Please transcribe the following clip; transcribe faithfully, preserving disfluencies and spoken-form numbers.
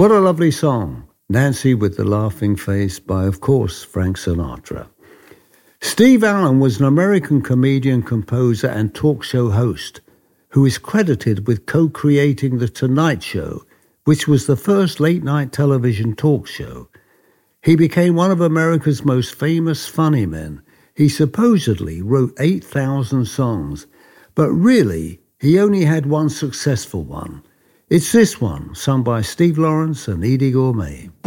What a lovely song. Nancy with the Laughing Face by, of course, Frank Sinatra. Steve Allen was an American comedian, composer, and talk show host who is credited with co-creating The Tonight Show, which was the first late-night television talk show. He became one of America's most famous funny men. He supposedly wrote eight thousand songs, but really, he only had one successful one. It's this one, sung by Steve Lawrence and Eydie Gormé.